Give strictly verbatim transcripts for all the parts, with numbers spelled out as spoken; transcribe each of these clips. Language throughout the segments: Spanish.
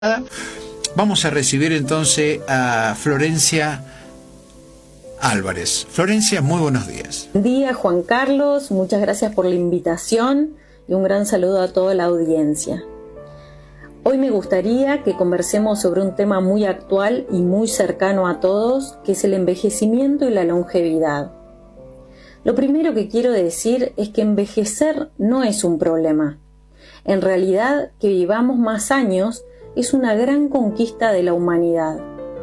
Vamos a recibir entonces a Florencia Álvarez. Florencia, muy buenos días. Buen día, Juan Carlos, muchas gracias por la invitación y un gran saludo a toda la audiencia. Hoy me gustaría que conversemos sobre un tema muy actual y muy cercano a todos, que es el envejecimiento y la longevidad. Lo primero que quiero decir es que envejecer no es un problema. En realidad, que vivamos más años es una gran conquista de la humanidad.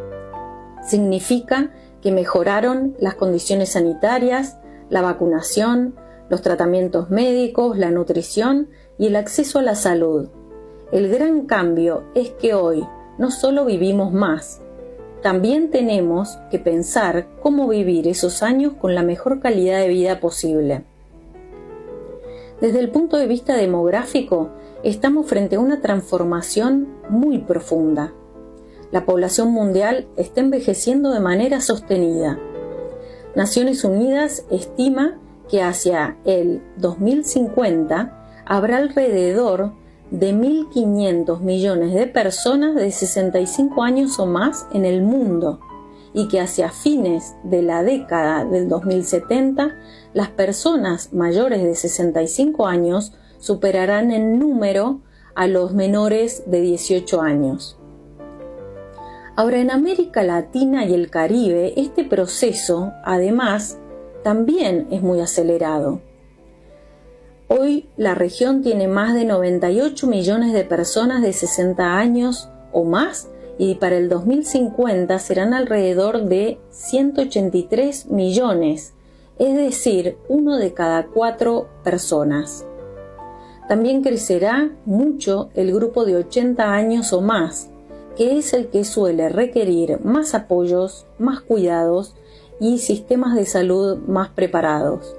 Significa que mejoraron las condiciones sanitarias, la vacunación, los tratamientos médicos, la nutrición y el acceso a la salud. El gran cambio es que hoy no solo vivimos más, también tenemos que pensar cómo vivir esos años con la mejor calidad de vida posible. Desde el punto de vista demográfico, estamos frente a una transformación muy profunda. La población mundial está envejeciendo de manera sostenida. Naciones Unidas estima que hacia el dos mil cincuenta habrá alrededor de mil quinientos millones de personas de sesenta y cinco años o más en el mundo y que hacia fines de la década del dos mil setenta las personas mayores de sesenta y cinco años superarán en número a los menores de dieciocho años. Ahora, en América Latina y el Caribe, este proceso, además, también es muy acelerado. Hoy la región tiene más de noventa y ocho millones de personas de sesenta años o más y para el dos mil cincuenta serán alrededor de ciento ochenta y tres millones, es decir, uno de cada cuatro personas. También crecerá mucho el grupo de ochenta años o más, que es el que suele requerir más apoyos, más cuidados y sistemas de salud más preparados.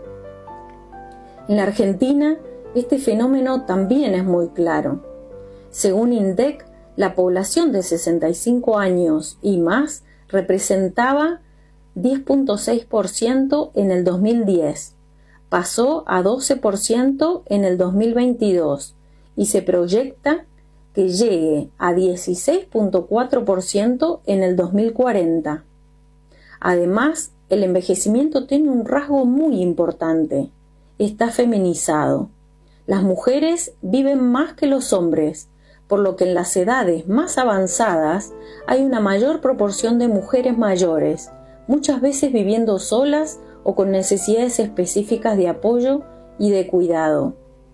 En la Argentina, este fenómeno también es muy claro. Según INDEC, la población de sesenta y cinco años y más representaba diez punto seis por ciento en el dos mil diez. Pasó a doce por ciento en el dos mil veintidós y se proyecta que llegue a dieciséis punto cuatro por ciento en el dos mil cuarenta. Además, el envejecimiento tiene un rasgo muy importante. Está feminizado. Las mujeres viven más que los hombres, por lo que en las edades más avanzadas hay una mayor proporción de mujeres mayores, muchas veces viviendo solas o con necesidades específicas de apoyo y de cuidado.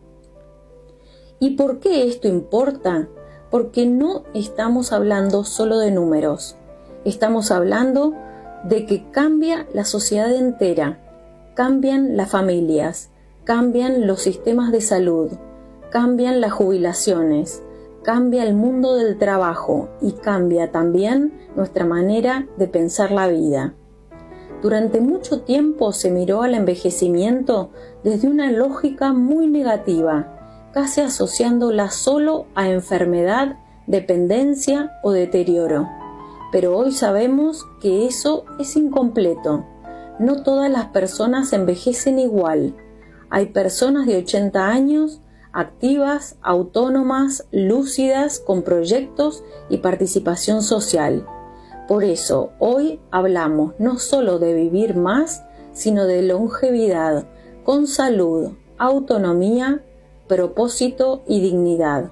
¿Y por qué esto importa? Porque no estamos hablando solo de números, estamos hablando de que cambia la sociedad entera, cambian las familias, cambian los sistemas de salud, cambian las jubilaciones, cambia el mundo del trabajo y cambia también nuestra manera de pensar la vida. Durante mucho tiempo se miró al envejecimiento desde una lógica muy negativa, casi asociándola solo a enfermedad, dependencia o deterioro. Pero hoy sabemos que eso es incompleto. No todas las personas envejecen igual. Hay personas de ochenta años activas, autónomas, lúcidas, con proyectos y participación social. Por eso, hoy hablamos no solo de vivir más, sino de longevidad, con salud, autonomía, propósito y dignidad.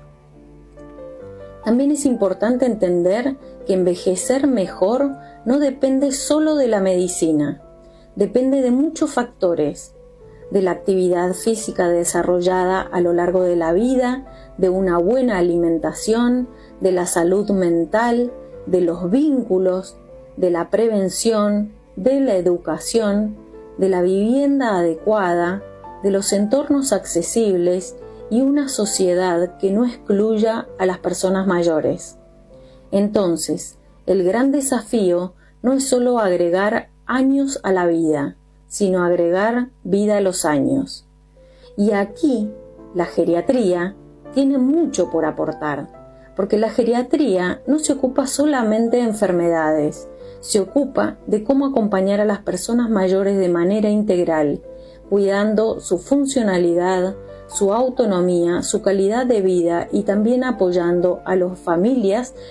También es importante entender que envejecer mejor no depende solo de la medicina, depende de muchos factores, de la actividad física desarrollada a lo largo de la vida, de una buena alimentación, de la salud mental, de los vínculos, de la prevención, de la educación, de la vivienda adecuada, de los entornos accesibles y una sociedad que no excluya a las personas mayores. Entonces, el gran desafío no es solo agregar años a la vida, sino agregar vida a los años. Y aquí, la geriatría tiene mucho por aportar, porque la geriatría no se ocupa solamente de enfermedades, se ocupa de cómo acompañar a las personas mayores de manera integral, cuidando su funcionalidad, su autonomía, su calidad de vida y también apoyando a las familias